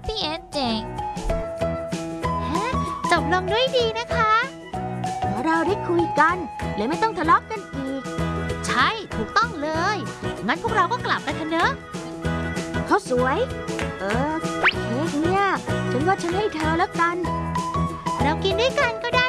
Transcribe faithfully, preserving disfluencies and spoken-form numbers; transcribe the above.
Happy Ending ฮะจบลงด้วยดีนะคะเพราะเราได้คุยกันเลยไม่ต้องทะเลาะกันอีกใช่ถูกต้องเลยงั้นพวกเราก็กลับกันเถอะเนอะเขาสวยเออเค้กเนี่ยฉันว่าฉันให้เธอแล้วกันเรากินด้วยกันก็ได้